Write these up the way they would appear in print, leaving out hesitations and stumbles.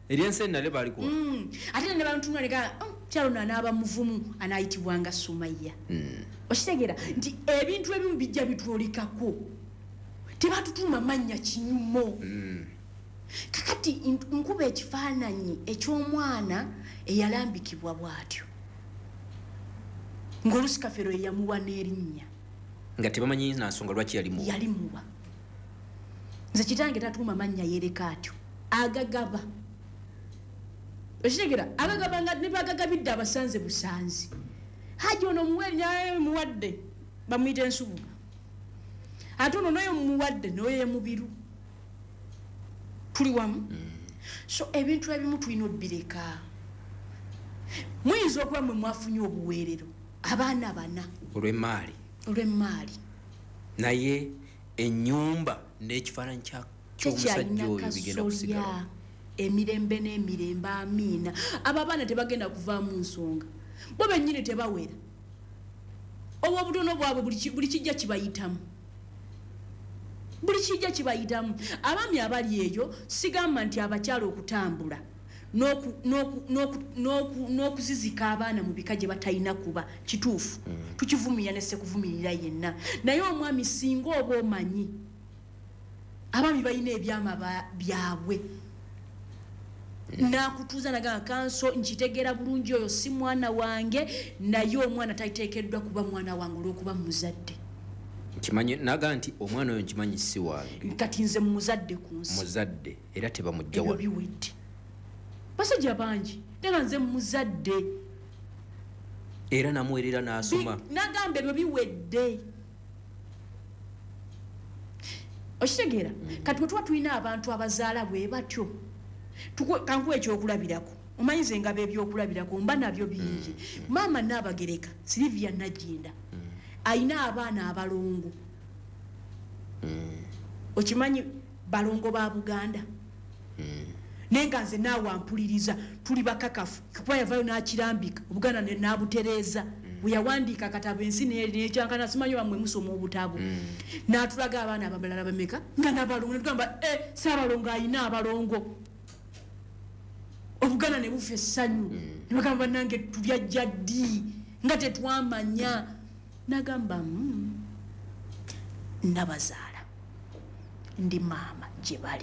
Eriense nale bali kuwa. Ate ne bantu naleka kyalo naba muvumu anayitibwanga Sumayya. Oshitegera nti ebintu ebimu bijja bituolikako. Tebatutuma mannya kinyumo. Kakati nkuba ekifaananyi eky'omwana eyalambikibwa bwatyo. Ngolusi Kafero yamuwa n'erinnya. Nga tebamanyi nansonga lwaki yali muwa. Nze kitange tatuma mannya yereka atyo. Agagaba. Oshitegera agagaba nga ne bagagabidde abasanze busanzi. Haji ono muweri nyaye muwadde bamuyita ensubuga. Ate ono naye muwadde naye mubiru. Tuli wamu. So ebintu ebimu tulina obireka. Muyinza okuba mwe mwafunye obuweerero abaana bana olw'emmaali naye ennyumba n'ekifaananyi ky'omusajja oyo bigenda kusigala emirembe n'emirembe amiina abo abaana tebagenda kuvaamu nsonga bo bennyini tebawera obutono bwabwe buli kijja kibayitamu abaami abali eyo sigamba nti abakyala okutambula n'okuzizika abaana mu bika gye batalina kuba kituufu tukivumira ne sekuvumirira yenna naye omwami singa oba omanyi abaami balina ebyama byabwe nakutuuza nagamba kanso nkitegeera bulungi oyo si mwana wange naye omwana taliteekeddwa kuba mwana wange olw'okuba muzadde kimanyi naga nti omwana oyo nkimanyi si wange kati nze muzadde ku nsi muzadde era tebamujja wano biwedde basajja bangi nenga nze muzadde era namuwerera n'asoma nagamba ebyo biwedde okitegeera kati wetuba tulina abantu abazaala bwe batyo kankuwa ekyokulabirako omanyi nze nga b'ebyokulabirako mba nabyo bingi maama Naabagereka Silivia Najinda ayina abaana abalongo okimanyi balongo ba Buganda nenga nze naawe ampuliriza tuli bakakafu kuba yavayo n'akirambika Obuganda ne naabutereeza bwe yawandiika akatabo ensi n'ekyankana simanyi bamwe musoma obutabo n'atulaga abaana ababalala bameka nga n'abalongo ne tugamba Saabalongo ayina abalongo Obuganda ne bufa essanyu ne bagamba nange tulyajja ddi nga tetwamanya nagamba nabazaala ndi maama gye bali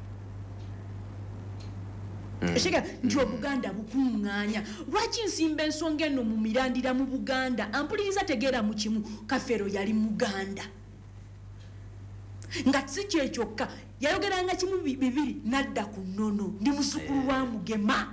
Shika nti Obuganda bukuŋŋaanya lwaki nsimba ensonga eno mu mirandira mu Buganda ampuliriza tegeera mu kimu Kafero yali Muganda nga si kyekyoka yayogeranga kimu bibiri nadda ku nnono ndi muzzukulu wa Mugema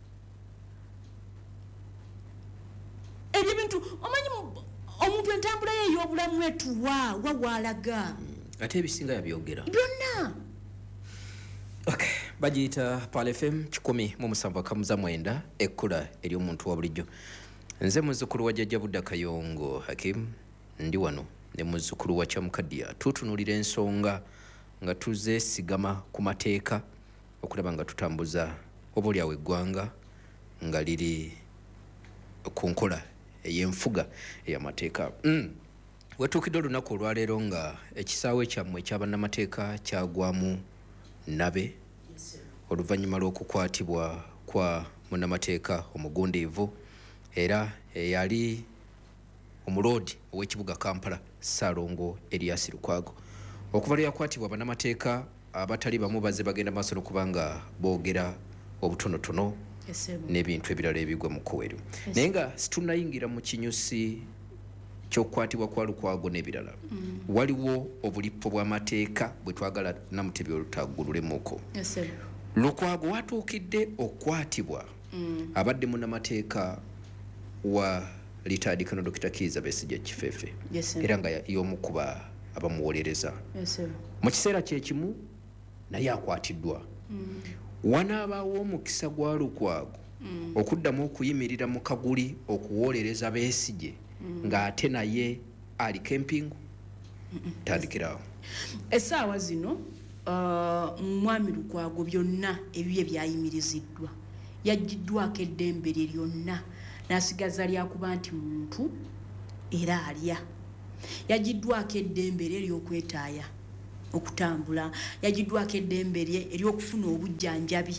ebyo bintu omanyi omuntu entambula ye ey'obulamu etuwa wawaalaga ate ebisinga yabyogera byonna. Okay, bagiyita Pal FM 107.9 ekkula eri omuntu wa bulijjo. Nze muzzukulu wa Jjajja Budda Kayongo Hakim ndi wano ne muzzukulu wa Kyamukaddiya tutunulira ensonga nga tuzeesigama ku mateeka okulaba nga tutambuza oboolyawo eggwanga nga liri ku nkola ey'enfuga ey'amateeka. Wetuukidde olunaku olwaleero nga ekisaawe kyammwe ekyabannamateeka kyagwamu nabe oluvannyuma lw'okukwatibwa kwa munnamateeka omugundiivu era yali omuloodi ow'ekibuga Kampala Ssaalongo Erias Lukwago. Okuva lwe yakwatibwa bannamateeka abatali bamu bazze bagenda maaso n'okubanga boogera obutonotono n'ebintu ebirala ebigwa mu kkuweero. Naye nga situnayingira mu kinyusi ky'okukwatibwa kwa Lukwago n'ebirala waliwo obulippo bw'amateeka bwe twagala Namutebi olutaggululemuko. Lukwago watuukidde okukwatibwa abadde munnamateeka wa retired Colonel Dr. Kizza Besigye Kifeefe era nga y'omu ku abamuwolereza. Mu kiseera kyekimu naye akwatiddwa. Wanaabaawo omukisa gwa Lukwago okuddamu okuyimirira mu kaguli okuwolereza Besigye ng'ate naye ali kempingu tandikirawo. Essaawa zino mwami Lukwago byonna ebibye byayimiriziddwa yaggiddwako eddembe lye lyonna n'asigaza lyakuba nti muntu era alya. Yaggiddwako eddembe lye ery'okwetaaya okutambula, yaggiddwako eddembe lye ery'okufuna obujjanjabi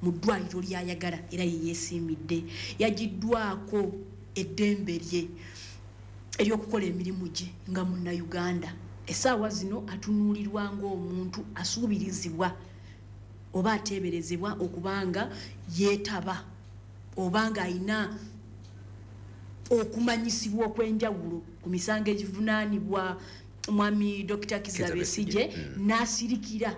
mu ddwaliro lyayagala era yeyeesiimidde yagiddwako eddembe lye ery'okukola emirimu gye nga munnayuganda. Essaawa zino atunuulirwa ng'omuntu asuubirizibwa oba ateeberezebwa okubanga yeetaba obanga alina okumanyisibwa okwenjawulo ku misango egivunaanibwa mwami Dr. Kizza Besigye n'asirikira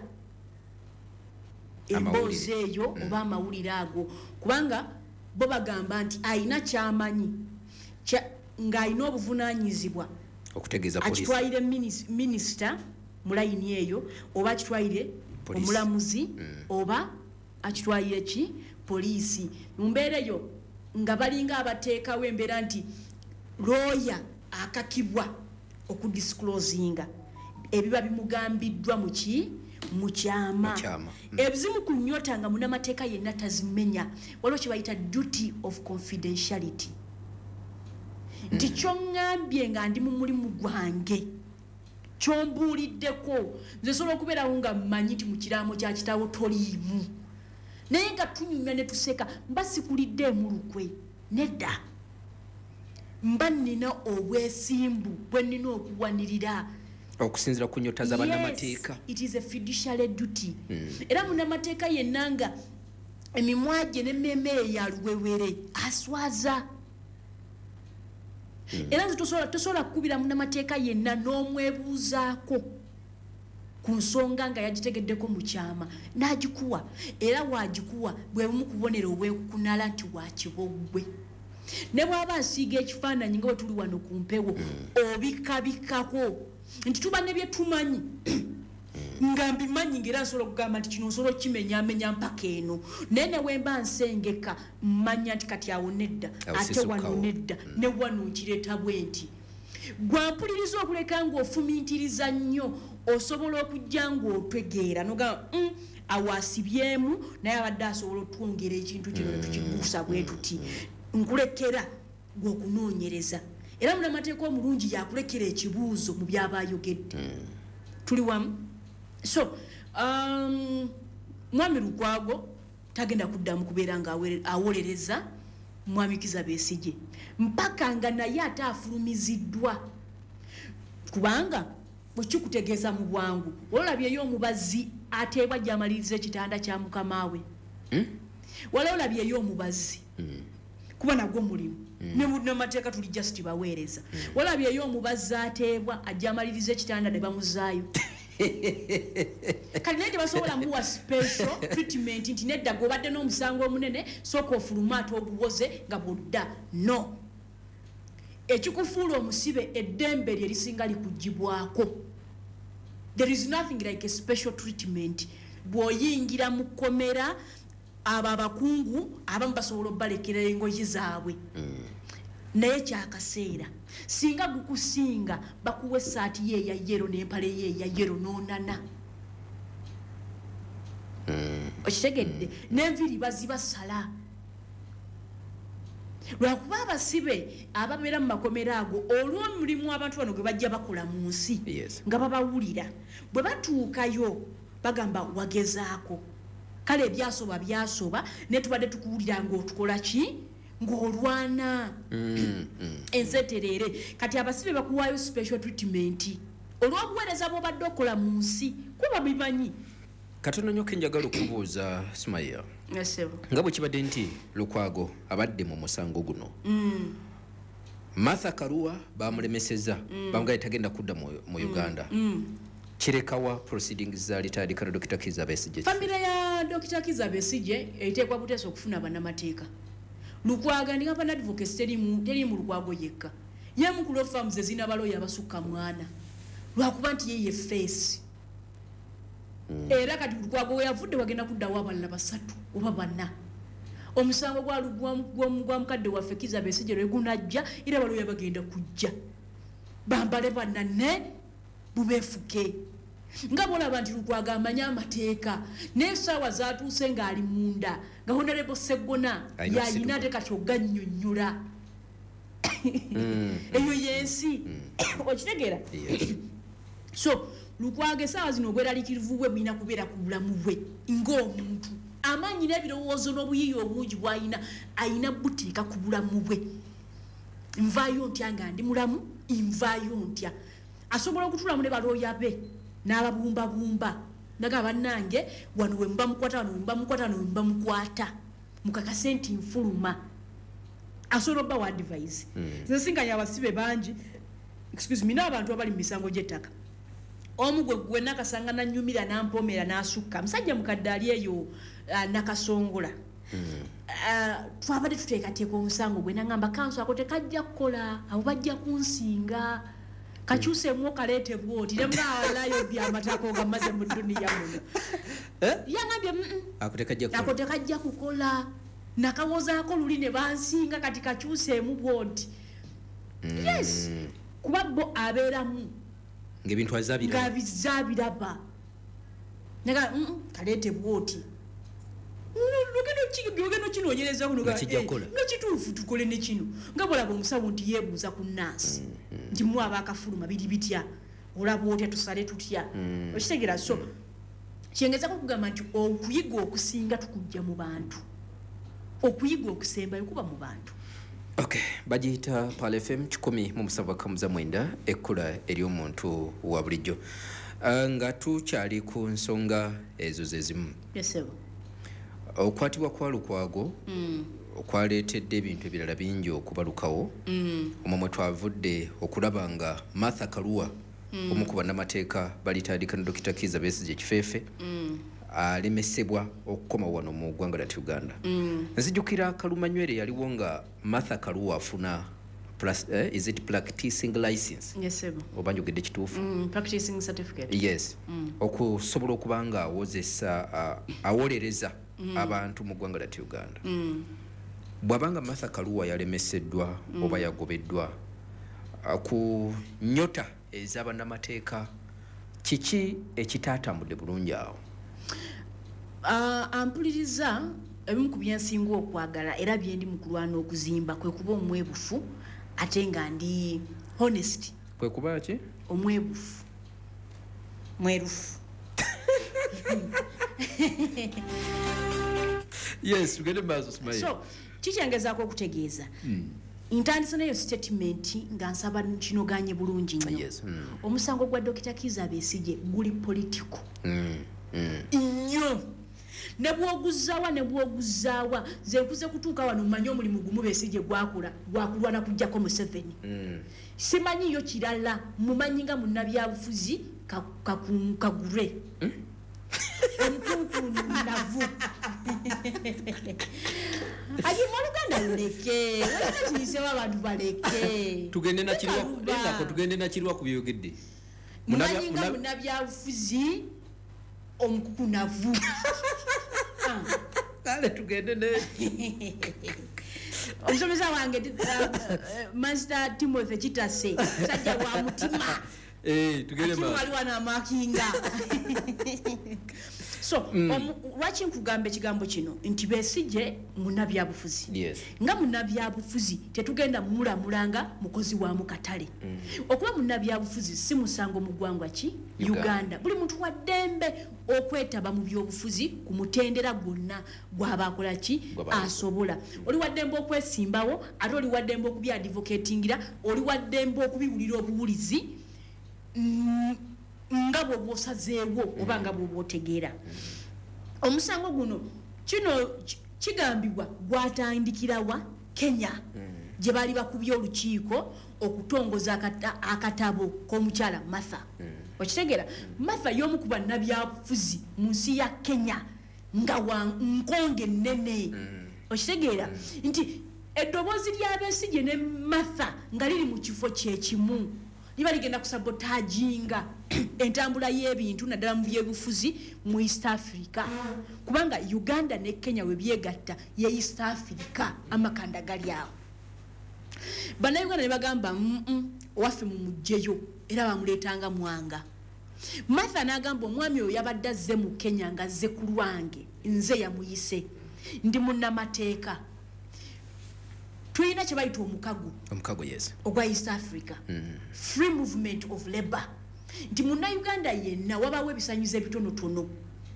emboozi eyo oba amawulire ago kubanga bo bagamba nti alina kyamanyi ng'alina obuvunaanyizibwa okutegeeza poliisi akitwalire minisita mu layini eyo oba akitwalire omulamuzi oba akitwalire ki poliisi mu mbeera eyo nga balinga abateekawo embeera nti looya akakibwa okudisclosinga ebiba bimugambiddwa mu kyama ebizimu ku nnyota nga munnamateeka yenna tazimenya waliwo kye bayita duty of confidentiality nti kyoŋŋambye nga ndi mu mulimu gwange kyombuuliddeko nze sobola okubeerawo nga mmanyi nti mu kiraamo kya kitaawo toliimu naye nga tunyumya ne tuseka mba sikuliddeemu lukwe nedda mba nnina obwesimbu bwe nnina okuwanirira okusinziira ku nnyota za bannamateeka. It is a fiduciary duty era munnamateeka yenna nga emimwa gye n'emmeeme ya luwewere aswaza era nze tosobola kukubira munnamateeka yenna n'omwebuuzaako ku nsonga nga yagitegeddeko mu kyama n'agikuwa era waagikuwa bwe bumu kubonera obwekukunala nti wakibogwe ne bw'aba asiiga ekifaananyi nga bwe tuli wano ku mpewo obikabikako nti tuba ne bye tumanyi nga mbimanyi ng'era nsobola okugamba nti kino nsobola okimenyamenya mpaka eno naye ne bwemba nsengeka mmanya nti kati awo nedda ate wano nedda ne wano nkireeta bwe nti gwampuliriza okuleka ng'ofumintiriza nnyo osobola okujja ng'otwegeera nogamba awo asibyemu naye abadde asobola otwongera ekintu kino netukiguusa bwe tuti nkulekera gw'okunoonyereza era munnamateeka omulungi yakulekera ekibuuzo mu byaba ayogedde tuli wamu so mwami Lukwago tagenda kuddamu kubeera nga awolereza mwami Kizza Besigye mpaka nga naye ate afulumiziddwa kubanga bwekikutegeeza mu bwangu olabyeyo omubazzi ateebwa gy'amaliriza ekitanda kya mukamawe wala olabyeyo omubazzi kuba nagwo mulimu ne munnamateeka tuli just baweereza walabyeyo omubazzi ateebwa ajja amaliriza ekitanda ne bamuzaayo kati naye tebasobola muwa special treatment nti nedda gobadde n'omusango omunene sooka ofulumaata oguwoze nga bwodda no ekikufuula omusibe eddembe lye lisinga likugibwako. There is nothing like a special treatment bw'oyingira mu kkomera abo abakungu abamu basobola obbalekera engoye zaabwe naye kyakaseera singa gukusinga bakuwa essaati ye eya yero n'empale ye eya yero n'onana okitegedde n'enviri bazibasala lwakuba abasibe ababeera mu makomera ago olw'omulimu abantu bano gwe bajja bakola mu nsi nga babawulira bwe batuukayo bagamba wagezaako kale ebyasoba byasoba ne tubadde tukuwulira ng'otukola ki ng'olwana enseterere kati abasibe bakuwaayo special treatment olw'obuweereza bw'obadde okola mu nsi kuba bimanyi. Katono nnyo kenjagala okubuuza Sumaya nga bwe kibadde nti Lukwago abadde mu musango guno Martha Karua bamulemeseza bamugaye tagenda kudda mu Uganda kirekawa proceedings za retired Colonel Dr. Kizza Besigye. Family ya Dr. Kizza Besigye eteekwa kuteesa okufuna bannamateeka. Lukwago ndi ngapa advocacy teri mu Lukwago yekka ye mukulu farms ezina baloya basukka mwana lwakuba nti ye face era kati Lukwago yavudde wagenda kuddawo abalala basatu oba banna omusango gwa mukadde waffe Kizza Besigye lwe gunajja era baloya bagenda kujja bambale bannane bubeefuke nga bolaba nti Lukwago amanya amateeka n'essaawa zaatuuse ng'ali munda nga Honorable Sseggona yayina ate kati ogannyonnyola eyo yensi okitegeera so Lukwago essaawa zino obweraliikirivu bwe bulina kubeera ku bulamu bwe ng'omuntu amaanyi n'ebirowoozo n'obuyiiya obungi bw'ayina ayina buteeka ku bulamu bwe. Nvaayo ntya nga ndi mulamu, nvaayo ntya. Asobola okutulamu ne balooya be n'ababumbabumba naga bannange wano we mba mukwata, wano we mba mukwata, wano we mba mukwata, mukakase nti nfuluma. Asobola obba wa advice. Nze sinkanya abasibe bangi, excuse me, n'abantu abali mu misango gy'ettaka. Omu gwe nakasanga nanyumira nampomera n'asukka musajja mukadde ali eyo nakasongola. Twabadde tuteekateeka omusango gwe nangamba kanso ako tekajja kukola, abo bajja kunsinga, kakyuseemu okaleete bwoti ne mwalayo byamatako nga maze mu dduniya muno. Yangambye ako tekajja kukola, nakawozaako luli ne bansinga kati kakyuseemu bwoti. Yes, kuba bo abeeramu ng'ebintu azabiraba naga kaleete bwoti lugendo kinoonyereza kuno nga kituufu tukole ne kino nga bwolaba omusawo nti yeebuuza ku nnaasi nti mu abaakafuluma biri bitya, olaba otya tusale tutya, okitegera. So kyengezako okugamba nti okuyiga okusinga tukujja mu bantu, okuyiga okusembayo kuba mu bantu. Okay, bagiyita Pal FM 107.9 ekkula ery'omuntu wa bulijjo. Nga tukyali ku nsonga ezo ze zimu. Yes, okwatibwa kwa Lukwago okwaleetedde ebintu ebirala bingi okubalukawo. Omwo mwe twavudde okulaba nga Martha Karua omu ku bannamateeka balitandika ne Dr. Kizza Besigye Kifeefe alemesebwa okukoma wano mu ggwanga lya Uganda. Nzijukira Kalumanywere yaliwo nga Martha Karua afuna is it practicing license? Yes, sir. Oba njogedde kituufu? Practicing certificate. Yes. Okusobola okuba nga awolereza abantu mu ggwanga lya Uganda. Bw'abanga Martha Karua yalemeseddwa oba yagobeddwa ku nyota ez'abannamateeka, kiki ekitaatambudde bulungi awo? Ampuliriza ebimu ku byensinga okwagala era byendi mu kulwana okuzimba kwe kuba omwebufu ate nga ndi honest. Kwe kuba ki? Omwebufu. Mwerufu. Yes, tugende maaso Sumaye. So, kikyengezaako okutegeeza. Ntandise nayo statement nga nsaba kinoganye bulungi nnyo. Yes. Omusango gwa Dr. Kizza Besigye guli political. Nnyo. Ne bwoguzaawa ze nkuze kutuuka wano mmanyi omulimu gumu Besigye gwakulwana kujjako Museveni. Simanyi yo kirala mumanyi nga munnabyabufuzi kagure. Navu. Aji Luganda leke. Wala kisewa abantu baleke. Tugende na kirwa kubiyogedde. Mumanyi nga munnabyabufuzi omukuku navu. Kale tugende ne omusomesa wange Master Timothy Kitase sajja wa mutima. Tugende ma wali wana makinga. So lwaki nkugambe ekigambo kino nti Besigye munnabyabufuzi. Yes. Nga munnabyabufuzi tetugenda mulamulanga mukozi wa mukatale. Okuba munnabyabufuzi si musango mu ggwanga ki Uganda. Buli muntu wa ddembe okwetaba mu byobufuzi ku mutendera gwonna gw'abakola ki asobola. Oli wa ddembe okwesimbawo, ate oli wa ddembe okubyadvocatingira, oli wa ddembe okubiwulira obuwulizi nga bw'osazeewo oba nga bw'otegeera. Omusango guno kino kigambibwa gwatandikirawa Kenya gye bali bakubye olukiiko okutongoza akatabo k'omukyala Martha. Okitegeera Martha y'omu ku bannabyabufuzi mu nsi ya Kenya nga nkonge nnene. Okitegeera nti eddoboozi lya Besigye ne Martha nga liri mu kifo kyekimu liba ligenda kusabotaginga entambula y'ebintu naddala mu byebufuzi mu East Africa. Kubanga Uganda ne Kenya we byegatta ye East Africa amakanda gali awo. Bannayuganda ne bagamba waffe mu mujjeyo era bamuleetanga mwanga. Martha n'agamba omwami oyo yabadde azze mu Kenya nga azze ku lwange nze yamuyise ndi munnamateeka. Tulina kye bayita omukago yes. Ogwa East Africa. Free movement of labor. Nti Munnayuganda yenna wabawo ebisanyizo ebitonotono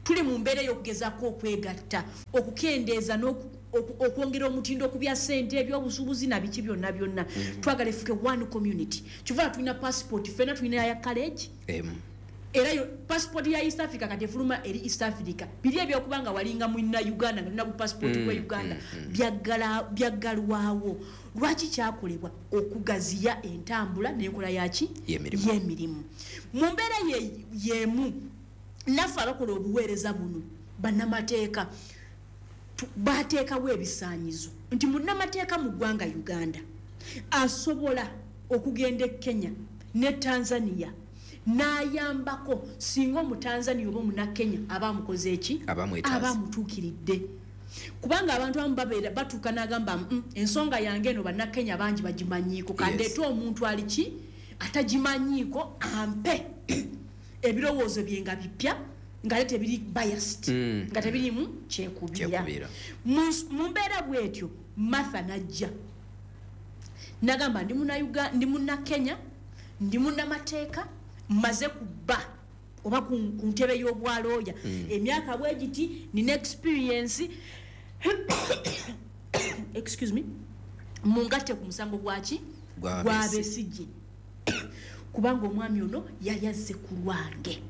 tuli mu mbeera y'okugezaako okwegatta okukendeeza okwongera omutindo okubya ssente ebyobusuubuzi na biki byonna byonna twagala efuke one community kivala tulina passport fena tulina ya college era yo passport ya East Africa kati efuluma eri East Africa biri ebyokubanga walinga mwina Uganda nga nabu passport kwa Uganda byaggalwawo lwaki kyakolebwa okugaziya entambula n'enkola yaki y'emirimu mu mbeera yemu nafa abakola obuweereza buno bannamateeka bateekawo ebisaanyizo nti munnamateeka mu ggwanga Uganda asobola okugenda e Kenya ne Tanzania n'ayambako singa mu Tanzania oba mu Kenya abamukoze eki abamutuukiridde kubanga abantu abamu babeera batuuka n'agamba ensonga yange eno bannakenya bangi bagimanyiiko kandeeta omuntu aliki atagimanyiiko ampe ebirowoozo bye nga bipya nga tebiri biased nga tebirimu kyekubira mu mbeera bwetyo Martha najja nagamba ndi munnakenya ndi munnamateeka maze kubba oba ku ntebe y'obwalooya emyaka bwe giti nina experience excuse me mungatte ku musango gwaki gwa Besigye kubanga omwami ono yali azze ku lwange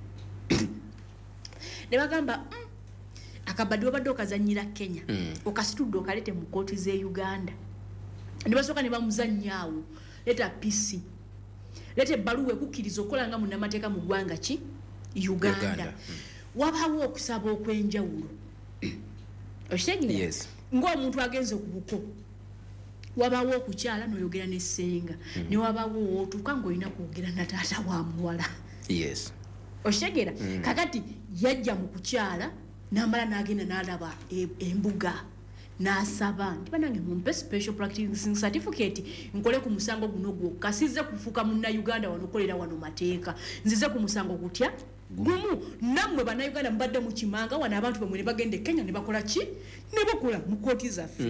ne bagamba akabadde obadde okazanyira Kenya okasitudde okalete mu kooti z'e Uganda ne basooka ne bamuzanyaawo leta PC lete ebbaluwa ekukkiriza okukola nga munnamateeka mu ggwanga ki Uganda wabaawo okusaba okw'enjawulo okitegeera ng'omuntu agenze ku buko wabaawo okukyala n'oyogera n'essenga ne wabaawo otuuka ng'olina kwogera na taata wa muwala okitegeera kakati yajja mu kukyala n'amala n'agenda n'alaba embuga n'asaba nti banange mumpe special practicing certificate nkole ku musango guno gwokka sizze kufuuka munnayuganda wano okolera wano mateeka nzize ku musango gutya gumu nammwe bannayuganda mubadde mu kimanga wano abantu bamwe ne bagenda e Kenya ne bakola ki ne bakola mu kooti zaffe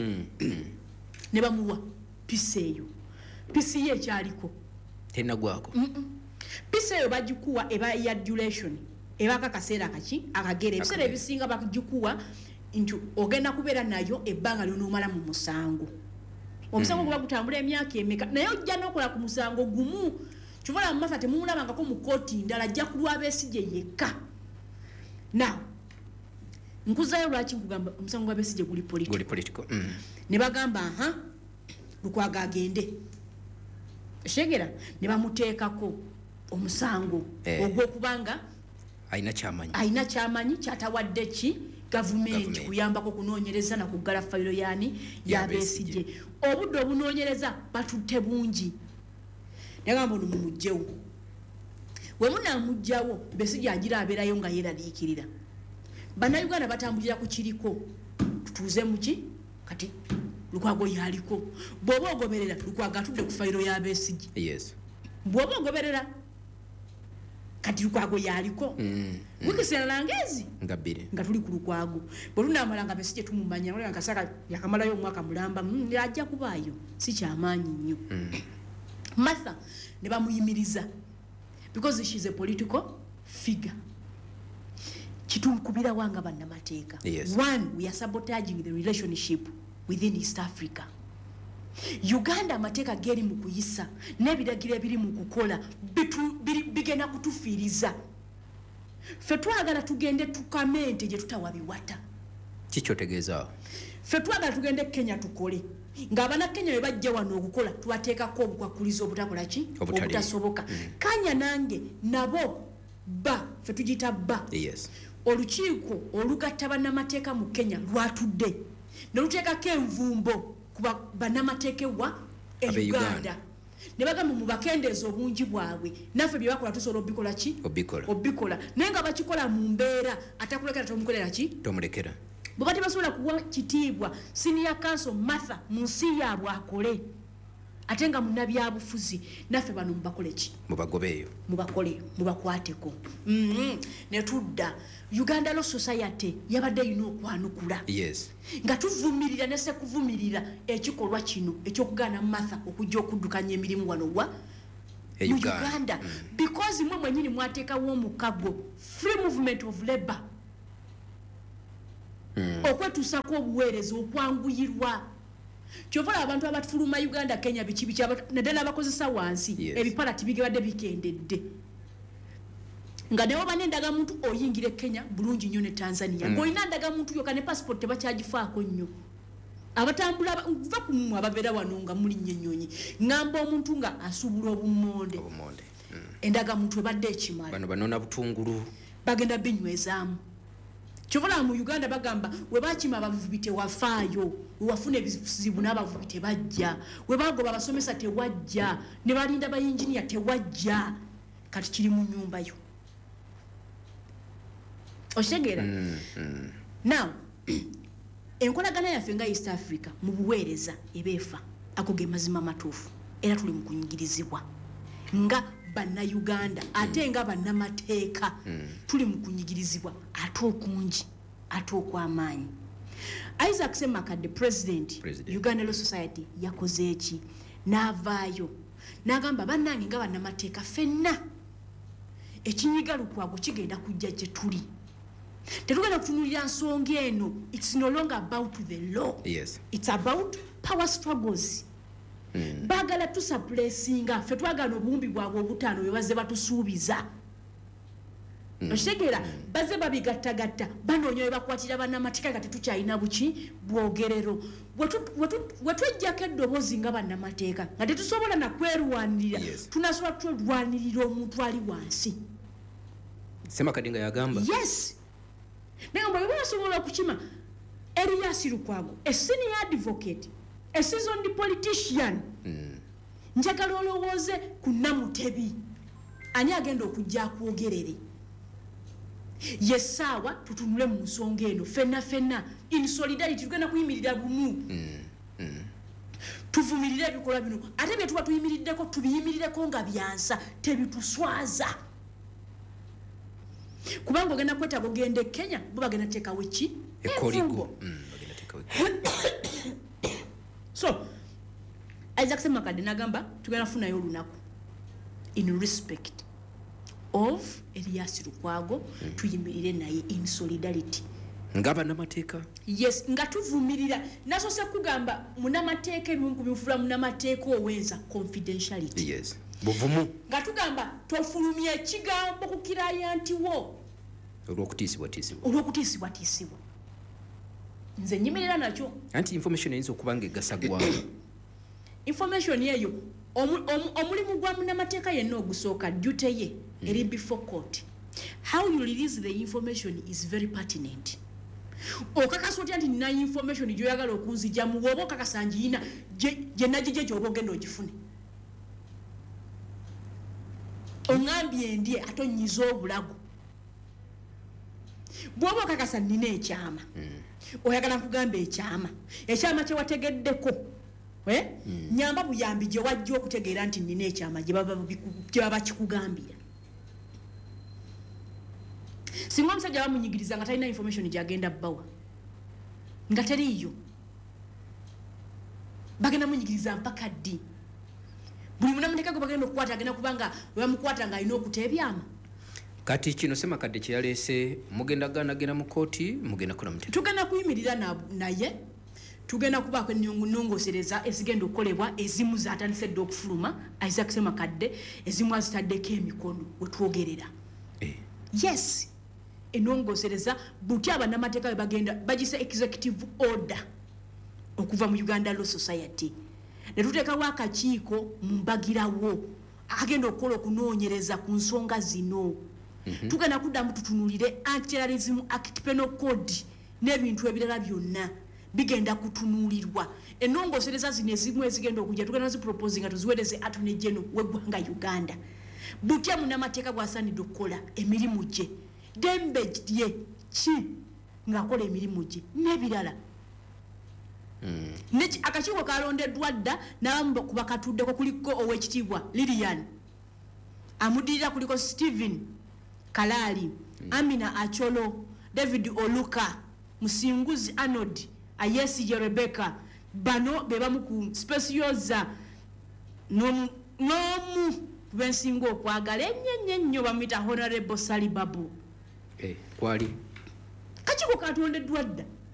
ne bamuwa pisi eyo pisi ye ekyaliko tenagwako pisi eyo bagikuwa eba ya duration eba akaseera kaki akagere ebiseera ebisinga bagikuwa nti ogenda kubeera nayo ebbanga lyonoomala mu musango omusango guba gutambula emyaka emeka naye ojja n'okola ku musango gumu kivala mu Martha temumulabangako mu kooti ndala ajja ku lwa Besigye yekka now nkuzayo lwaki nkugamba omusango gwa Besigye guli political ne bagamba Lukwago agende shegera ne bamuteekako omusango ogw'okubanga ayina kyamanyi kyatawadde ki gavumenti kuyambako kunoonyereza na kuggala fayiro yani ya Besigye obudde obunoonyereza batutte bungi nagamba ono mumugjewo we munaamugjawo Besigye agira abeerayo nga yeeraliikirira bannayuganda batambulira ku kiriko tutuuze muki kati Lukwago yaliko bw'oba ogoberera Lukwago atudde ku fayiro ya Besigye bw'oba ogoberera kati Lukwago yaliko wikisera langezi nga tuli ku Lukwago bwe tunaamala nga Besigye tumumanya nga kasaka yakamalayo omwaka mulamba ajja kubaayo si kyamaanyi nnyo Martha ne bamuyimiriza because she's a political figure kitukubira wanga bannamateeka one we are sabotaging the relationship within East Africa Uganda amateeka geri mu kuyisa n'ebiragiro ebiri mu kukola bigenda kutufiiriza ffe twagala tugende tukamente gye tutawabiwata kikyotegeeza ffe twagala tugende Kenya tukole ng'Abannakenya bwe bajja wano okukola tubateekako obukwakulizo obutakola ki obutasoboka kanya nange nabo ffe tugiyita olukiiko olugatta bannamateeka mu Kenya lwatudde ne luteekako envumbo kuba bannamateeka ewa Uganda ne bagamba mu bakendeeza obungi bwabwe naffe bye bakola tusobola obikola ki obikola naye nga bakikola mu mbeera atakulekera tomukolera ki tomulekera bwe tebasobola kuwa kitiibwa senior council Martha mu nsi yaabwe akole ate nga munnabyabufuzi naffe bano mubakole ki mubagobeeyo mubakole mubakwateko ne tudda Uganda Law Society yabadde yina okwanukula nga tuvumirira ne sekuvumirira ekikolwa kino ekyokugaana Martha okujja okuddukanya emirimu wano wa mu Uganda because mwe mwenyini mwateekawo omukago free movement of labor okwetuusako obuweereza okwanguyirwa kyovala abantu abatufuluma Uganda Kenya biki naddala abakozesa wansi ebipala tibigabadde bikendedde nga newo bane ndagamuntu oyingire Kenya bulungi nnyo ne Tanzania ng'olina ndagamuntu yokka ne passport tebakyagifaako nnyo abatambula va ku mmwe ababeera wano nga muli nnyonnyonyi ngamba omuntu nga asubula obumonde endagamuntu ebadde ekimala bano banona butungulu bagenda binywezaamu kyovala mu Uganda bagamba we bakima abavubi tewafaayo wewafuna ebizibu n'abavubi tebajja we bagoba abasomesa tewajja ne balinda bayinjiniya tewajja kati kiri mu nnyumba yo okitegeera now enkolagana yaffe nga East Africa mu buweereza ebeefa ako ge mazima matuufu era tuli mu kunyigirizibwa nga Bannayuganda ate nga bannamateeka tuli mu kunyigirizibwa ate okungi ate okw'amaanyi. Isaac Ssemakadde president Uganda Law Society yakoze eki n'avaayo n'agamba bannange nga bannamateeka ffenna ekinyiga Lukwago kigenda kujja gye tuli tetugenda kutunulira nsonga eno. It's no longer about the law. Yes. It's about power struggles. Bagala tusaplesinga ffe twagala obuwumbi bwabwe obutaano bwe bazze batusuubiza okitegeera bazze babigattagatta banoonya bwe bakwatira bannamateeka nga tetukyalina buki bwogerero we twejjako eddoboozi nga bannamateeka nga tetusobola nakwerwanirira tunasobola twerwanirira omuntu ali wansi. Ssemakadde nga yagamba yes naye nga bwe basobola okukima Erias Lukwago a senior advocate a seasoned politician njagala olowooze ku Namutebi ani agenda okujja akwogerere yesaawa tutunule mu nsonga eno fenna in solidarity tugenda kuyimirira bumu tuvumirire ebikola bino ate bye tuba tuyimiriddeko tubiyimirireko nga byansa tebituswaza kubanga ogenda kwetaaga ogende Kenya bo bagenda teekawo ki ekoligo so Isaac Ssemakadde n'agamba tugenda kufunayo olunaku in respect of Erias Lukwago tuyimirire naye in solidarity nga bannamateeka. Yes nga tuvumirira nasose kugamba munamateeka ebintu bifula munamateeka owenza confidentiality. Yes buvumu nga tugamba tofulumya ekigambo ku kirayanti wo olw'okutiisibwa nze nyimirira nakyo anti information eyinza okuba nga egasa ggwanga information eyo omulimu gwa munnamateeka yenna ogusooka duty ye eri before court. How you release the information is very pertinent. Okakasa otya nti nina information gyoyagala okunzijamu woba okakasa ngiina gye nagijje gy'oba ogenda ogifune ongambye ndye ate onyiza obulago bw'oba okakasa nina ekyama oyagala nkugamba ekyama kye wategeddeko nyamba buyambi gye wajja okutegeera nti nina ekyama gye baba kikugambira. Singa omusajja bamunyigiriza nga talina information gyagenda bbawa nga teriiyo bagenda munyigiriza mpaka ddi buli munamateeka gwe bagenda okukwata agenda kubanga webamukwata ng'alina okuta ebyama. Kati kino Ssemakadde kye yaleese mugenda ganagenda mu kooti mugenda kola mutya? Tugenda kuyimirira naye tugenda kubaako ennongosereza ezigenda okukolebwa ezimu zaatandise dde okufuluma Isaac Ssemakadde ezimu azitaddeko emikono we twogerera. Yes ennongosereza butya abannamateeka bagenda bagisa executive order okuva mu Uganda Law Society ne tuteekawo akakiiko mu mbagirawo agenda okukola okunoonyereza ku nsonga zino. Tugenda kuddamu tutunulire Anti-Terrorism Act Penal Code n'ebintu ebirala byonna bigenda kutunulirwa. Ennongosereza zino ezimu ezigenda okujja tugenda zipropose nga tuziweereze Attorney General w'eggwanga Uganda. Butya munnamateeka bw'asaanidde okukola emirimu gye dembe lye ki ng'akola emirimu gye n'ebirala. Akakiiko kalondeddwa dda n'abamu ku bakatuddeko kuliko ow'ekitiibwa Lilian amuddirira kuliko Stephen Kalali, Amina Acholo, David Oluka, Musinguzi Arnold, Ayesi Rebecca, bano bebamu ku specioza nomu bensingo okwagala ennyo bamuyita Honorable Salibabu. Kwali Kakiiko katondeddwa dda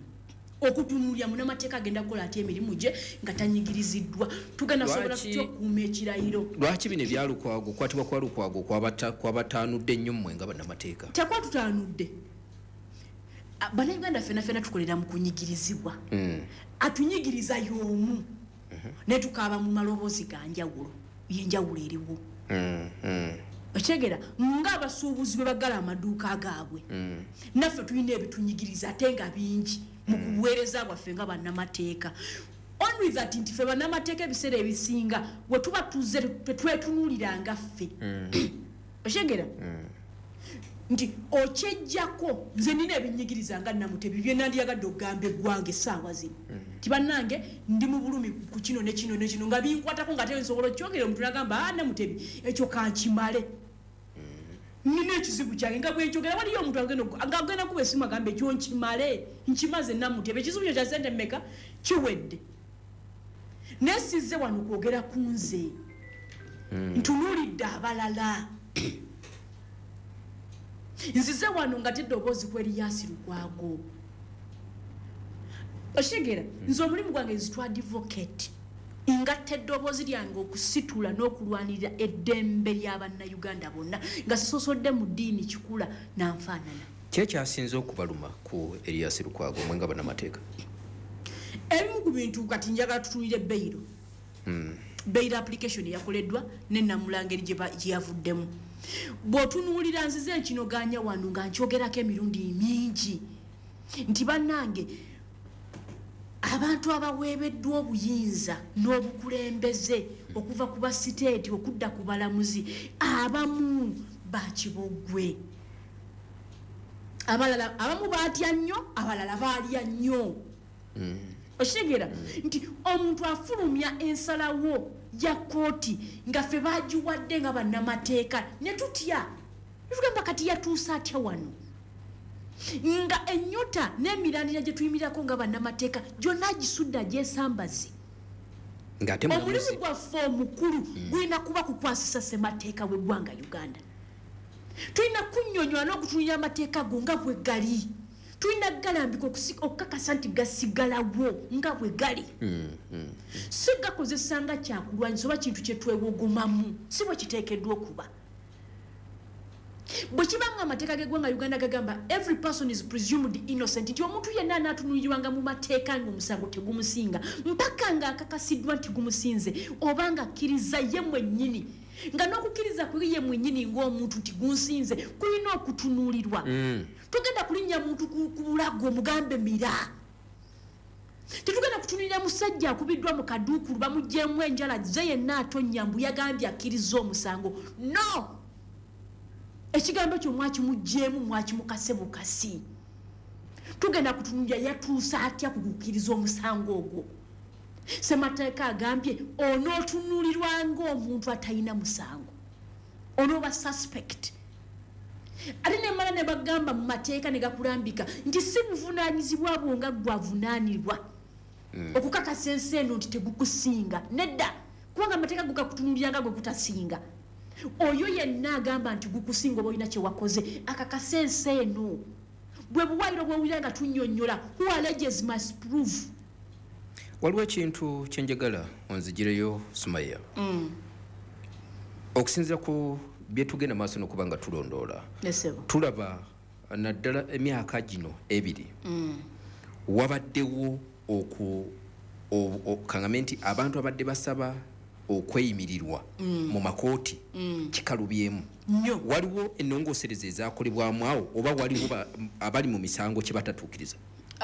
okutunulya munamateeka agenda kukola ati emirimu gye nga tanyigiriziddwa tugenda sobola tutya okukuuma ekirayiro lwaki bino ebyalukwago kwatibwa kwa lukwago kwabataanudde ennyo mmwe nga bannamateeka tekwatutaanudde bannayuganda fena tukolera mu kunyigirizibwa atunyigiriza y'omu ne tukaaba mu maloboozi ga njawulo yenjawulo eriwo okyegera ng'abasuubuzi bwe baggala amaduuka gaabwe naffe tulina ebitunyigiriza ate nga bingi mu kubuweereza bwaffe nga bannamateeka only that nti ffe bannamateeka ebiseera ebisinga bwe tuba tuzze tetwetunuuliranga ffe okyegera nti okyejjako nze nina ebinyigiriza nga Namutebi bye nandiyagadde okugamba eggwanga essaawa zino ti bannange ndi mu bulumi ku kino ne kino ne kino nga binkwatako nga ate nsobola okyogera omuntu nagamba Namutebi ekyo kankimale nina ekizibu kyange nga bwenkyogera waliyo omuntu agenda kuba esimu agamba ekyo nkimale nkimaze Namutebi ekizibu kyo kya sente mmeka kiwedde nesize wano kwogera ku nze ntunuulidde abalala nzize wano nga teddoboozi ku Erias Lukwago oshegera nze omulimu gwange nzitwa advocate ngatta eddoboozi lyange okusitula n'okulwanirira eddembe ly'abannayuganda bonna nga sisosodde mu ddiini kikula nanfaanana kyekyasinze okubaluma ku Erias Lukwago mwe nga bannamateeka ebimu ku bintu kati njagala tutunire beyiro beyiro application yakoleddwa n'ennamulangeri gye yavuddemu bw'otunuulira nzize nkinoganya wano nga nkyogerako emirundi mingi nti bannange abantu abaweebeddwa obuyinza n'obukulembeze okuva ku basiteeti okudda ku balamuzi abamu bakibogwe abamu baatya nnyo abalala baalya nnyo okitegera nti omuntu afulumya ensalawo ya kooti nga ffe bagiwadde nga bannamateeka ne tutya netugamba kati yatuusa atya wano nga ennyota n'emirandira gye tuyimirako nga bannamateeka gyonna gisudda gyesambazi omulimu gwaffe omukulu gulina kuba kukwasisa ssemateeka w'eggwanga Uganda tulina kunnyonnyola n'okutunulira amateeka go nga bwe gali tulina galambika okukakasa nti gasigalawo nga bwe gali si gakozesa nga kyakulwanyisa oba kintu kyetwewogomamu si bwe kiteekeddwa okuba bwe kibanga amateeka g'eggwanga Uganda gagamba every person is presumed innocent nti omuntu yenna anaatunuulirwanga mu mateeka ng'omusango tegumusinga mpaka ng'akakasiddwa nti gumusinze oba nga akkiriza ye mwennyini nga n'okukkiriza kwe ye mwennyini ng'omuntu nti gunsinze kulina okutunuulirwa tugenda kulinnya muntu ku bulago omugambe mira tetugenda kutunulira musajja akubiddwa mu kaduukulu bamugyemu enjala ze yenna atonnya mbu yagambye akkiriza omusango no ekigambo kyo mwakimugyemu mwakimukase bukasi tugenda kutunulira yatuusa atya kugukkiriza omusango ogwo ssemateeka agambye onootunulirwa ng'omuntu atalina musango onooba suspect ate nemala ne bagamba mu mateeka ne gakulambika nti si buvunaanyizibwa bwo nga gwavunaanirwa okukakasa ensi eno nti tegukusinga nedda kubanga amateeka gukakutunulira nga gwe gutasinga oyo yenna agamba nti gukusinga oba olina kyewakoze akakasa ensi eno bwe buwayiro bwewulira nga tunnyonnyola who alleges must prove waliwo ekintu kyenjagala onzigireyo Sumaya okusinzira ku byetugenda maaso n'okuba nga tulondoola tulaba naddala emyaka gino ebiri wabaddewo kaŋŋamye nti abantu abadde basaba okweyimirirwa mu makooti kikalubyemu waliwo ennongoosereza ezaakolebwamu awo oba waliwo abali mu misango kye batatuukiriza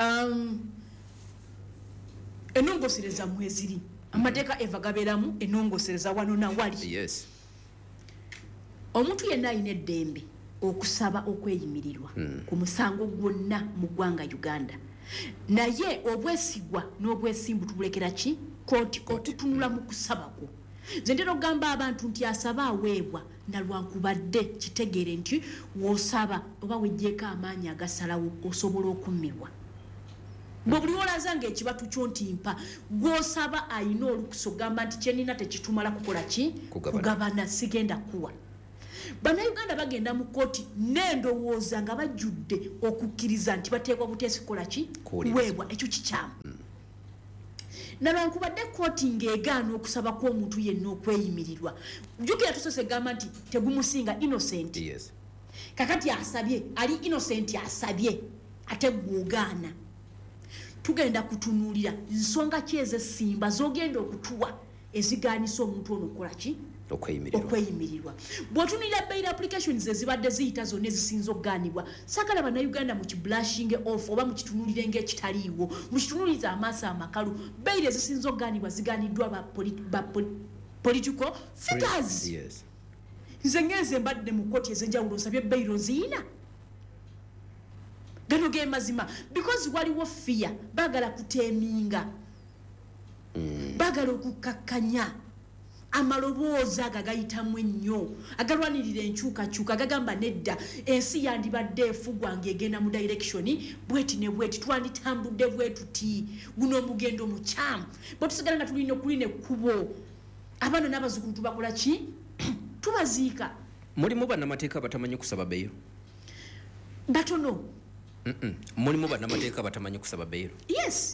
ennongoosereza mweziri amateeka eva gabeeramu ennongoosereza wano nawali yes omuntu yenna alina eddembe okusaba okweyimirirwa ku musango gwonna mu ggwanga Uganda naye obwesigwa n'obwesimbu tubulekera ki kooti okutunula mu kusaba kwo nze ntera okugamba abantu nti asaba aweebwa nalwankubadde kitegeere nti w'osaba oba weggyeko amaanyi agasalawo osobola okummirwa bwe buli olaza ng'ekibatu kyo ntimpa gw'osaba ayina olukusa ogamba nti kyenina tekitumala kukola ki kugabana sigenda kuwa Bannayuganda bagenda mu kkooti n'endowooza nga bajjudde okukkiriza nti bateekwa buteesikola ki kuweebwa ekyo kikyamu nabankubadde kkooti ng'egaana okusaba kw'omuntu yenna okweyimirirwa jjukira tusose egamba nti tegumusinga innocent kakati asabye ali innocent asabye ate gw'ogaana tugenda kutunuulira nsonga ki ez'essimba z'ogenda okutuwa ezigaanisa omuntu ono okukola ki okweyimirirwa bw'otunulira bail applications ezibadde ziyita zonna ezisinza okugaanibwa saagala bannayuganda mu kiblashinge off oba mu kitunulire ng'ekitaliiwo mu kitunuliriza amaaso amakalu bail ezisinza okugaanibwa zigaaniddwa ba political figures nze ngenze mbadde mu kkooti ez'enjawulo nsabye bail nziyina gano ge mazima because waliwo fear baagala kuteeminga baagala okukakkanya amaloboozi ago agayitamu ennyo agalwanirira enkyukakyuka agagamba nedda ensi yandibadde efugwa ng'egenda mu direction bweti ne bweti twanditambudde bwetuti guno omugendo mukyamu bwe tusigala nga tulina okulina ekkubo abaana n'abazzukulu tubakola ki tubaziika mulimu bannamateeka batamanyi kusaba beero batono mulimu bannamateeka batamanyi kusaba beero yes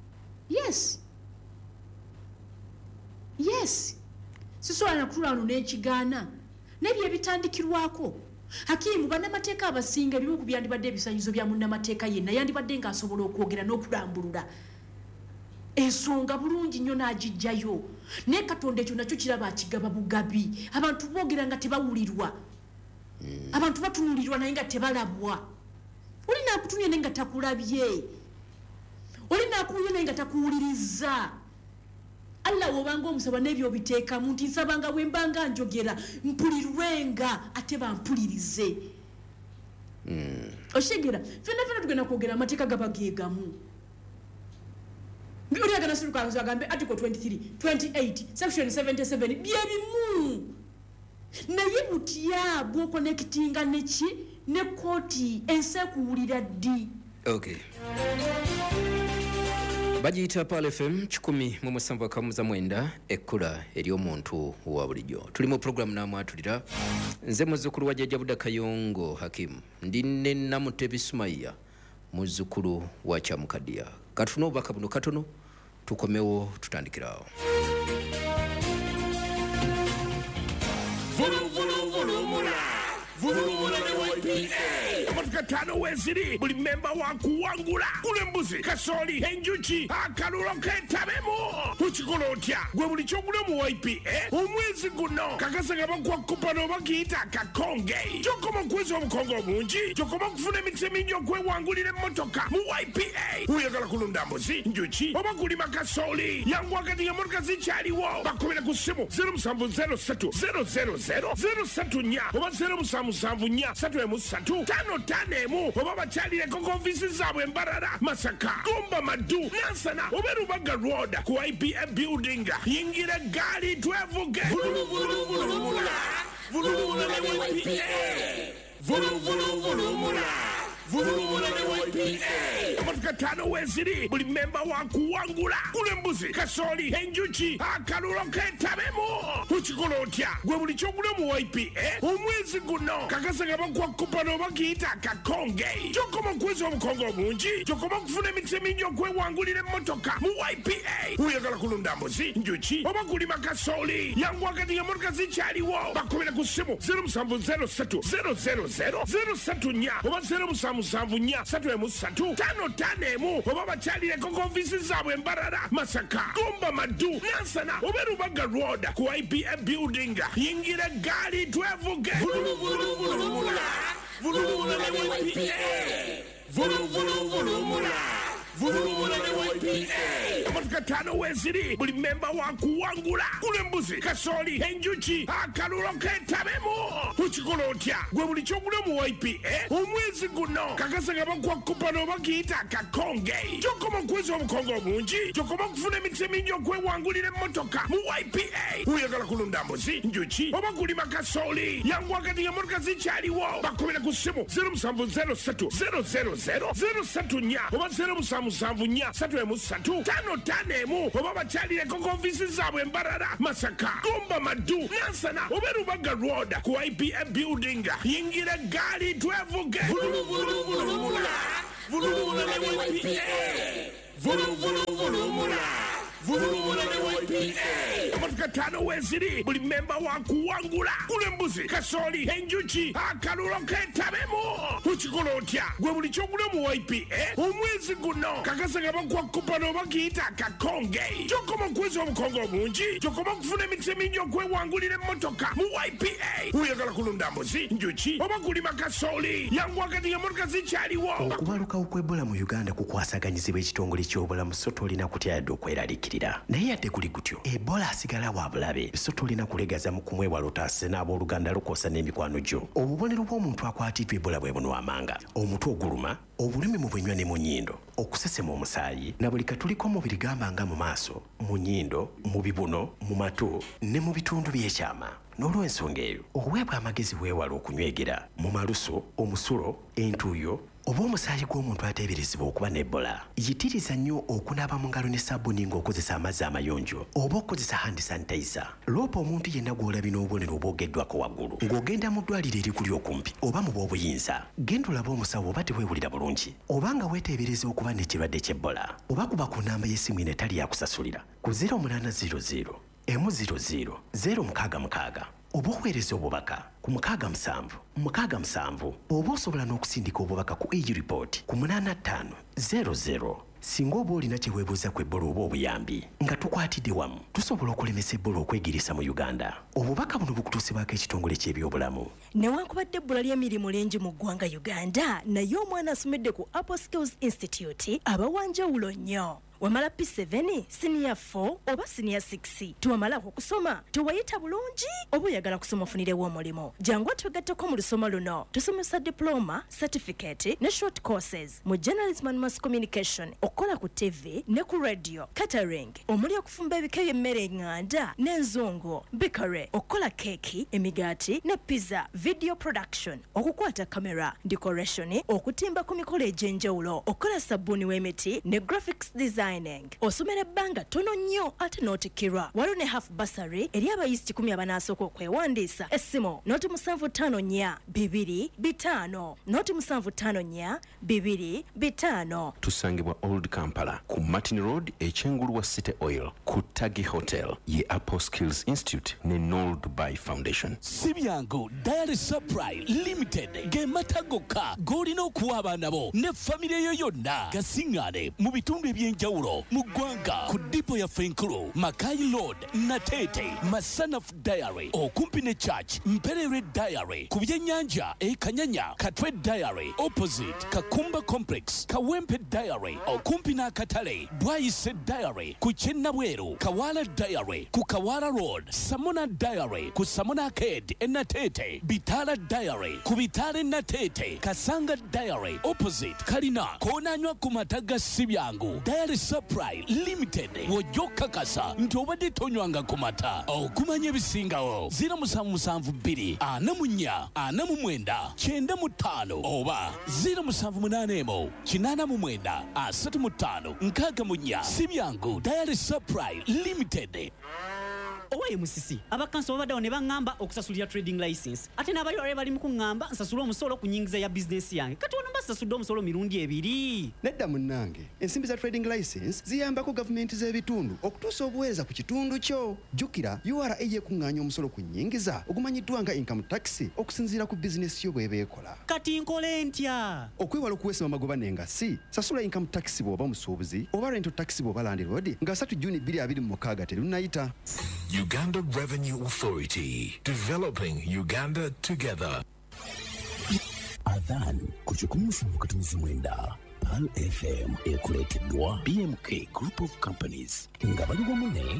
sisobola nakutula wano n'ekigaana n'ebyo ebitandikirwako hakimu bannamateeka abasinga ebimu ku byandibadde ebisaanyizo bya munnamateeka yenna yandibadde ng'asobola okwogera n'okulambulula ensonga bulungi nnyo n'agijjayo naye katonda ekyo nakyo kiraba akigaba bugabi abantu boogera nga tebawulirwa abantu batunulirwa naye nga tebalabwa oli naakutunye naye nga takulabye oli naakuwulye naye nga takuwuliriza Allah wobanga omusaba n'ebyo biteekamu nti nsabanga bwe mbanga njogera mpulirwenga ate bampulirize oshegera fena tugenda kwogera amateeka gaba geegamu oli agana sirukanzo agambe article 23 28 section 77 byebimu naye butya bw'okonekitinga neki ne kooti ensi ekuwulira ddi okay bagiyita Pal FM 107.9 ekkula ery'omuntu wa bulijjo tuli mu programu n'amwatulira nze muzzukulu wa jjajja Budda Kayongo Hakim ndi ne Namutebi Sumaya muzzukulu wa Kyamukaddiya katuno obubaka buno katono tukomewo tutandikirawo Vulumula ne YPA amatuka 5 weziri buli memba wakuwangula kulembuzi kasoli enjuki akalulo ketabemo tukikola otya gwe buli kyogula mu YPA omwezi guno kakasa nga bakuwa kupano oba kiyita kakonge kyokoma okuweza obukonge obungi kyokoma okufuna emikisa emingi okwewangulira emmotoka mu YPA oyagala kulunda mbuzi njuki oba kulima kasoli yangu wakati nga emmotoka zikyaliwo bakubira ku ssimu 0703 000 oba 0774 oba bakyalireko ku ofiisi zaabwe embarara Masaka Gomba Madu Nansana oba Rubaga Road ku IPA building yingira gaali twevuge vulumula Vulumula ne YPA amatuka 5 weziri buli memba wakuwangula kulembuzi kasoli enjuki akalulo ketabemo tukikola otya gwe buli kyogula mu YPA omwezi guno kakasa nga bakuwa kupano oba kiyita kakonge kyokoma okuweza obukonge obungi kyokoma okufuna emikisa emingi okwewangulira emmotoka mu YPA oyagala kulunda mbuzi njuki oba kulima kasoli yangu wakati nga emmotoka zikyaliwo bakubira ku ssimu 0703 000 oba 0774 oba bakyalireko ku ofiisi zaabwe embarara Masaka Gomba Madu Nansana oba Rubaga Road ku IPA building yingira gaali twevuge vulumula ne YPA amatuka 5 weziri buli memba wakuwangula kulembuzi kasoli enjuki akalulo ketabemo tukikola otya gwe buli kyogula mu YPA omwezi guno kakasa nga bakuwa kupano oba kiyita kakonge kyokoma okuweza obukonge obungi kyokoma okufuna emikisa emingi okwewangulira emmotoka mu YPA oyagala kulunda mbuzi njuki oba kulima kasoli yangu wakati nga emmotoka zikyaliwo bakubira ku ssimu 0703 000 oba 0774 5 Tanemu oba bakyalireko ku ofiisi zaabwe Mbarara Masaka Gomba Madu Nansana oba Rubaga Road ku IPA building yingira gaali twevuge vulumula ne YPA vulumula ne YPA amatuka 5 weziri buli memba wakuwangula kulembuzi kasooli enjuki akalulo ketabemu tukikola otya gwe buli kyogula mu YPA omwezi guno kakasa nga bakwa kupano bakiyita akakonge kyokoma okweza obukonge obungi kyokoma okufuna emikisa emingi okwewangulira emmotoka mu YPA oyagala kulunda mbuzi njuki oba kulima kasooli yangu wakati nga motoka zikyaliwo okubalukawo kw'Ebola mu Uganda kukwasaganyizibwa ekitongole ky'obulamu so tolina kutya yadde okweraliikirira naye yadde kuli gutyo Ebola asigala wa bulabe so tolina kulegaza mu kumwewala otaase n'abooluganda lukoosa n'emikwano gyo obubonero bw'omuntu akwatiddwa Ebola bwe buno amanga omutwe oguluma obulumi mu bwenywa ne mu nnyindo okusesema omusaayi na buli katuliko omubiri gamba nga mu maaso mu nnyindo mu bibuno mu matu ne mu bitundu by'ekyama n'olw'ensonga eyo oweebwa amagezi weewala okunywegera mu maluso omusulo entuuyo oba omusaayi gw'omuntu ateeberezebwa okuba n'Ebola yitiriza nnyo okunaaba mu ngalo ne sabbuuni ng'okozesa amazzi amayonjo oba okukozesa hand sanitizer loopa omuntu yenna gw'olabye n'obubonero obwogeddwako waggulu ng'ogenda mu ddwaliro erikuli okumpi oba mu bw'obuyinza genda olabe omusawo oba teweewulira bulungi oba nga weeteebereza okuba n'ekirwadde ky'Ebola oba kuba ku nnamba y'essimu eno etali yakusasulira ku 0800 100 066 oba oweereza obubaka ku 67 oba osobola n'okusindika obubaka ku e-report ku 8500 singa oba olina kye weebuuza ku Ebola oba obuyambi nga tukwatidde wamu tusobola okulemesa Ebola okwegirisa mu Uganda obubaka buno bukutuusibwako ekitongole ky'ebyobulamu newankubadde ebbula ly'emirimu lingi mu ggwanga Uganda naye omwana asomedde ku Apple Skills Institute abawanjawulo nnyo wamala P7 senior 4 oba senior 6 tuwamalako okusoma tuwayita bulungi oba oyagala kusoma ofunirewo omulimu jangu tugatteko mu lusoma luno tusomesa diploma certificate ne short courses mu journalism and mass communication okukola ku TV ne ku radio catering omuli okufumba ebika by'emmere eŋŋanda n'enzungu bikare okukola keeki emigaati ne pizza video production okukwata kamera decoration okutimba ku mikolo egy'enjawulo okukola sabbuuni w'emiti ne graphics design osomera ebbanga tono nnyo ate n'otikkirwa waliwo ne half basary eri abayizi 10 abanasooka okwewandiisa essimu noti 754 noti 754 tusangibwa Old Kampala ku Martin Road ekyengulu wa City Oil ku Tagi Hotel ye Apple Skills Institute ne Noel Dubai Foundation Sibyango Diary Supply Limited ge matagoka golina okuwa abaana bo ne famire yo yonna gasingane mu bitundu ebyenjawulo mu ggwanga ku dipo ya Fenkulu Makai Road Natete Masanaf Diary okumpi ne Church Mperere Diary ku byennyanja Kanyanya Katwe Diary opposite Kakumba Complex Kawempe Diary okumpi n'akatale Bwayise Diary ku Kyennabweru Kawala Diary ku Kawala Road Samona Diary ku Samona Arcade Natete Bitala Diary ku Bitale Natete Kasanga Diary opposite Kalina konanywa ku mataga Sibyangu Diary Supply Limited wojoka kasa nti obadde tonywanga ku mata okumanya ebisingawo 0772 44 49 95 oba 0781 89 35 64 Sibyangu Diary Supply Limited. Owaye musisi abakanso babaddawo ne baŋŋamba okusasulira trading license ate n'abali wale bali mu kuŋŋamba nsasula omusolo ku nnyingiza ya bizinesi yange kati ono mbasasudde omusolo mirundi ebiri nedda munnange ensimbi za trading license ziyambako gavumenti z'ebitundu okutuusa obuweereza ku kitundu kyo jjukira URA yekuŋŋaanya omusolo ku nnyingiza ogumanyiddwa nga income tax okusinziira ku bizinesi yo bw'eba ekola kati nkole ntya okwewala okuweesema amagoba n'engassi sasula income tax bw'oba musuubuzi oba rental tax bw'oba landlord nga 3 Juni 2026 terunnayita. Uganda Revenue Authority, developing Uganda together. Adhan kuchukumushavu katunzi mwenda Pal FM ekuleteddwa BMK Group of Companies nga bali wamu ne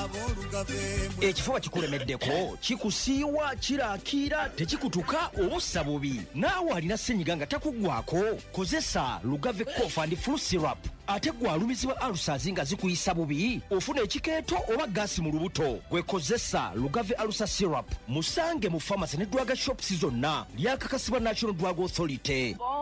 ekifuba kikulemeddeko kikusiiwa kiraakira tekikutuka obussa bubi naawe alina ssenyiga nga takuggwako kozesa Lugave Cough and Flu Syrup ate gwalumizibwa alusazi nga zikuyisa bubi ofuna ekikeeto oba gaasi mu lubuto gwekozesa Lugave Alusa Syrup musange mu pharmacy ne drug shops zonna lyakakasibwa National Drug Authority.